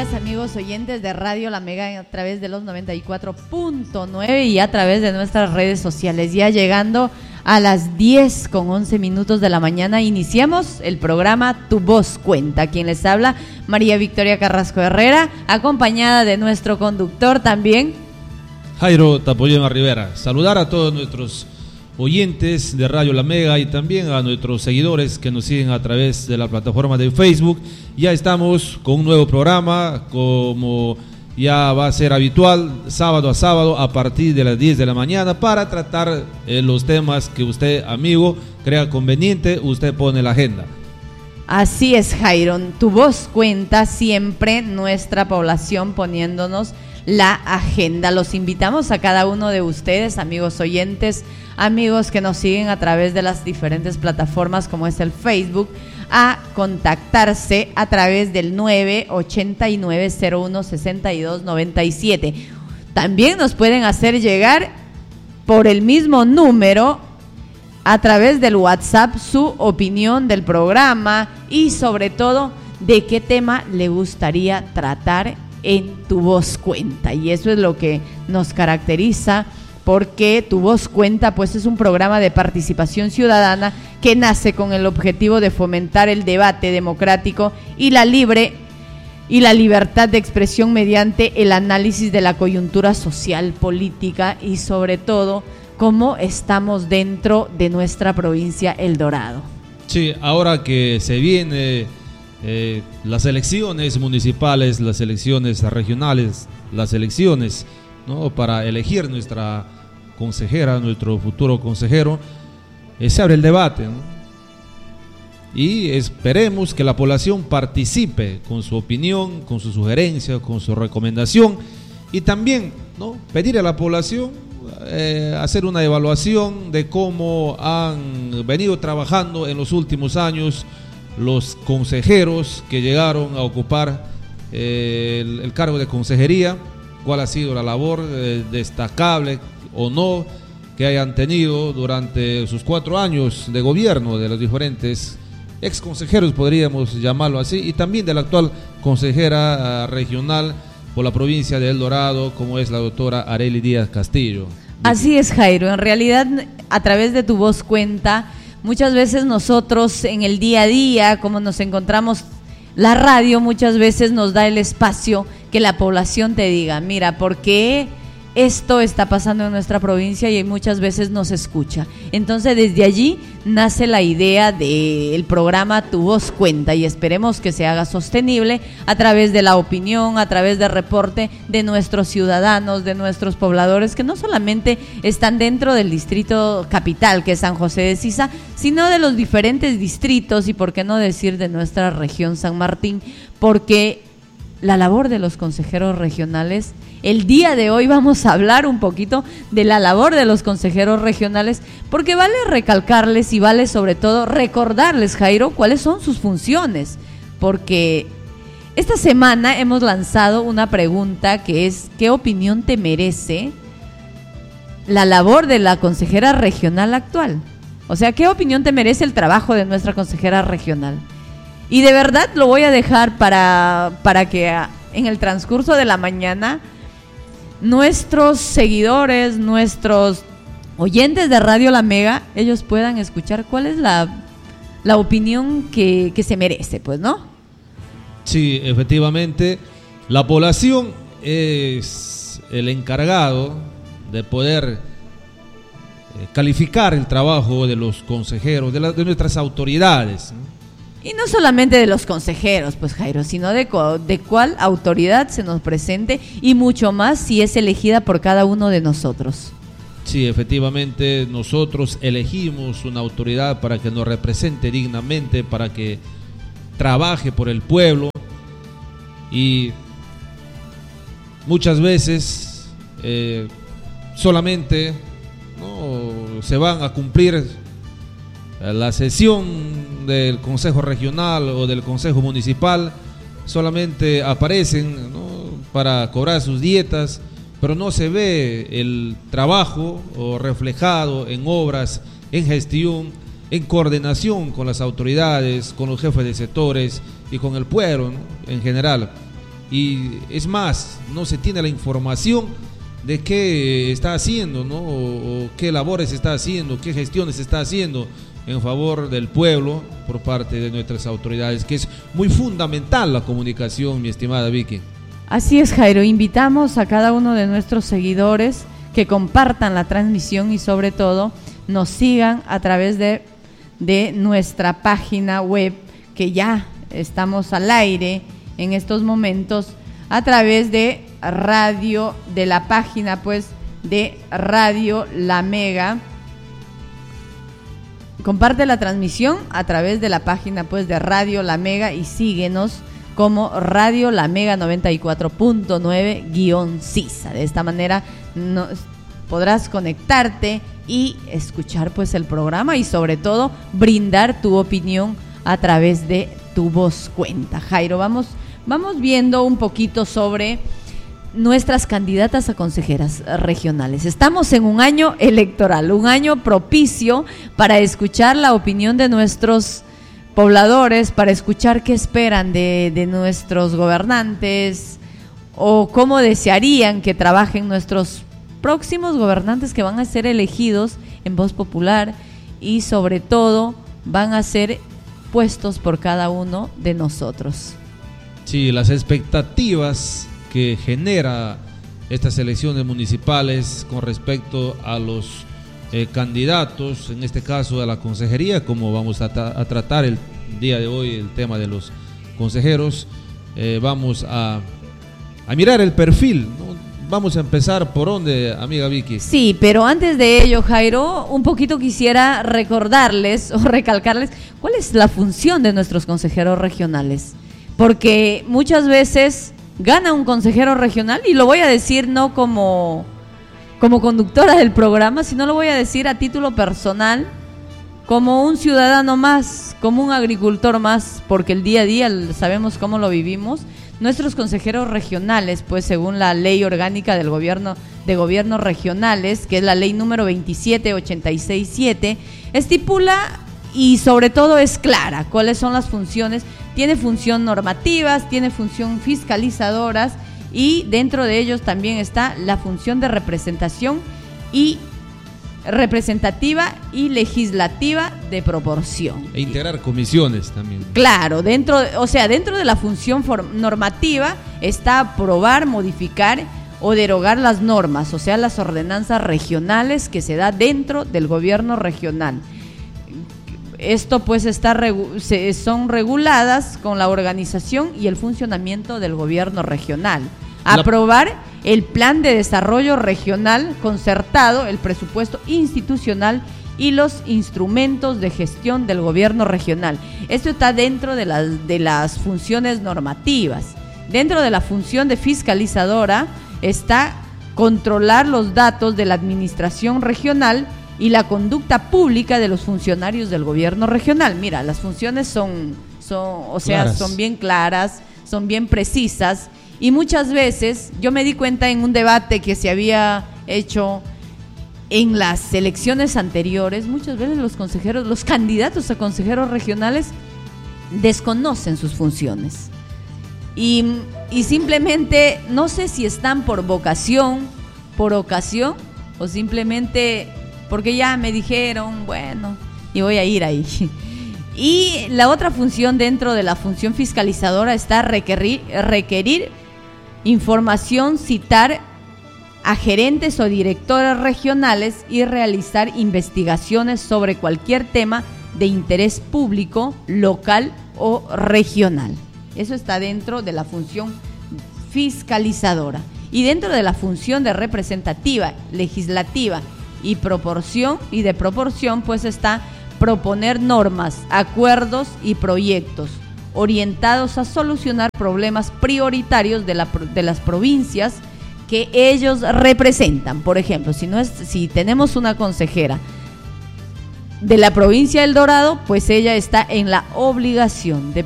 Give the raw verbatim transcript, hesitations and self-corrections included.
días, amigos oyentes de Radio La Mega a través de los noventa y cuatro punto nueve y a través de nuestras redes sociales. Ya llegando a las diez con once minutos de la mañana, iniciamos el programa Tu Voz Cuenta. Quien les habla, María Victoria Carrasco Herrera, acompañada de nuestro conductor también, Jairo Tapoyema Rivera. Saludar a todos nuestros oyentes de Radio La Mega y también a nuestros seguidores que nos siguen a través de la plataforma de Facebook. Ya estamos con un nuevo programa, como ya va a ser habitual, sábado a sábado a partir de las diez de la mañana, para tratar eh, los temas que usted, amigo, crea conveniente. Usted pone la agenda. Así es, Jairo. Tu Voz Cuenta, siempre nuestra población poniéndonos la agenda. Los invitamos a cada uno de ustedes, amigos oyentes, amigos que nos siguen a través de las diferentes plataformas como es el Facebook, a contactarse a través del nueve ochenta y nueve cero uno sesenta y dos noventa y siete. También nos pueden hacer llegar por el mismo número a través del WhatsApp su opinión del programa y sobre todo de qué tema le gustaría tratar en Tu Voz Cuenta. Y eso es lo que nos caracteriza, porque Tu Voz Cuenta pues es un programa de participación ciudadana que nace con el objetivo de fomentar el debate democrático y la libre y la libertad de expresión mediante el análisis de la coyuntura social, política y sobre todo cómo estamos dentro de nuestra provincia El Dorado. Sí, ahora que se viene eh, las elecciones municipales, las elecciones regionales, las elecciones, ¿no?, para elegir nuestra consejera, nuestro futuro consejero, eh, se abre el debate, ¿no? Y esperemos que la población participe con su opinión, con su sugerencia, con su recomendación, y también, ¿no?, pedir a la población eh, hacer una evaluación de cómo han venido trabajando en los últimos años los consejeros que llegaron a ocupar eh, el, el cargo de consejería, cuál ha sido la labor eh, destacable o no que hayan tenido durante sus cuatro años de gobierno de los diferentes ex consejeros, podríamos llamarlo así, y también de la actual consejera uh, regional por la provincia de El Dorado, como es la doctora Arely Díaz Castillo. Así es, Jairo. En realidad, a través de Tu Voz Cuenta, muchas veces nosotros en el día a día, como nos encontramos, la radio muchas veces nos da el espacio que la población te diga, mira, ¿por qué esto está pasando en nuestra provincia? Y muchas veces nos escucha. Entonces desde allí nace la idea del programa Tu Voz Cuenta, y esperemos que se haga sostenible a través de la opinión, a través del reporte de nuestros ciudadanos, de nuestros pobladores, que no solamente están dentro del distrito capital, que es San José de Sisa, sino de los diferentes distritos y por qué no decir de nuestra región San Martín, porque la labor de los consejeros regionales, el día de hoy vamos a hablar un poquito de la labor de los consejeros regionales, porque vale recalcarles y vale sobre todo recordarles, Jairo, cuáles son sus funciones, porque esta semana hemos lanzado una pregunta que es: ¿qué opinión te merece la labor de la consejera regional actual? O sea, ¿qué opinión te merece el trabajo de nuestra consejera regional? Y de verdad lo voy a dejar para, para que a, en el transcurso de la mañana nuestros seguidores, nuestros oyentes de Radio La Mega, ellos puedan escuchar cuál es la, la opinión que, que se merece, pues, ¿no? Sí, efectivamente, la población es el encargado de poder eh, calificar el trabajo de los consejeros, de, la, de nuestras autoridades, ¿no? Y no solamente de los consejeros, pues, Jairo, sino de, de cuál autoridad se nos presente, y mucho más si es elegida por cada uno de nosotros. Sí, efectivamente, nosotros elegimos una autoridad para que nos represente dignamente, para que trabaje por el pueblo, y muchas veces eh, solamente, ¿no?, se van a cumplir la sesión del Consejo Regional o del Consejo Municipal, solamente aparecen, ¿no?, para cobrar sus dietas, pero no se ve el trabajo o reflejado en obras, en gestión, en coordinación con las autoridades, con los jefes de sectores y con el pueblo, ¿no?, en general. y es más, no se tiene la información de qué está haciendo, ¿no? O, o qué labores está haciendo, qué gestiones está haciendo en favor del pueblo por parte de nuestras autoridades, que es muy fundamental la comunicación, mi estimada Vicky. Así es, Jairo, invitamos a cada uno de nuestros seguidores que compartan la transmisión y sobre todo nos sigan a través de, de nuestra página web, que ya estamos al aire en estos momentos a través de radio, de la página pues de Radio La Mega. Comparte la transmisión a través de la página pues de Radio La Mega y síguenos como Radio La Mega noventa y cuatro punto nueve guión Sisa. De esta manera no, podrás conectarte y escuchar pues el programa y sobre todo brindar tu opinión a través de Tu Voz Cuenta. Jairo, vamos, vamos viendo un poquito sobre nuestras candidatas a consejeras regionales. Estamos en un año electoral, un año propicio para escuchar la opinión de nuestros pobladores, para escuchar qué esperan de, de nuestros gobernantes o cómo desearían que trabajen nuestros próximos gobernantes que van a ser elegidos en voz popular y sobre todo van a ser puestos por cada uno de nosotros. Sí, las expectativas que genera estas elecciones municipales con respecto a los eh, candidatos, en este caso a la consejería, como vamos a, tra- a tratar el día de hoy el tema de los consejeros, eh, vamos a, a mirar el perfil, ¿no? Vamos a empezar por dónde, amiga Vicky. Sí, pero antes de ello, Jairo, un poquito quisiera recordarles o recalcarles cuál es la función de nuestros consejeros regionales, porque muchas veces gana un consejero regional, y lo voy a decir no como, como conductora del programa, sino lo voy a decir a título personal, como un ciudadano más, como un agricultor más, porque el día a día sabemos cómo lo vivimos. Nuestros consejeros regionales, pues según la ley orgánica del gobierno de gobiernos regionales, que es la ley número veintisiete ochenta y seis siete, estipula y sobre todo es clara cuáles son las funciones. Tiene función normativas, tiene función fiscalizadoras y dentro de ellos también está la función de representación y representativa y legislativa de proporción. E integrar comisiones también. Claro, dentro, o sea, dentro de la función form- normativa está aprobar, modificar o derogar las normas, o sea, las ordenanzas regionales que se da dentro del gobierno regional. Esto pues está regu- se, son reguladas con la organización y el funcionamiento del gobierno regional. Aprobar el plan de desarrollo regional concertado, el presupuesto institucional y los instrumentos de gestión del gobierno regional. Esto está dentro de las, de las funciones normativas. Dentro de la función de fiscalizadora está controlar los datos de la administración regional y la conducta pública de los funcionarios del gobierno regional. Mira, las funciones son, son o sea, claras. son bien claras, son bien precisas. Y muchas veces, yo me di cuenta en un debate que se había hecho en las elecciones anteriores, muchas veces los consejeros, los candidatos a consejeros regionales desconocen sus funciones. Y, y simplemente, no sé si están por vocación, por ocasión, o simplemente porque ya me dijeron, bueno, y voy a ir ahí. Y la otra función dentro de la función fiscalizadora está requerir, requerir información, citar a gerentes o directores regionales y realizar investigaciones sobre cualquier tema de interés público, local o regional. Eso está dentro de la función fiscalizadora. Y dentro de la función de representativa, legislativa y proporción y de proporción, pues está proponer normas, acuerdos y proyectos orientados a solucionar problemas prioritarios de, la, de las provincias que ellos representan. Por ejemplo, si, no es, si tenemos una consejera de la provincia del Dorado, pues ella está en la obligación de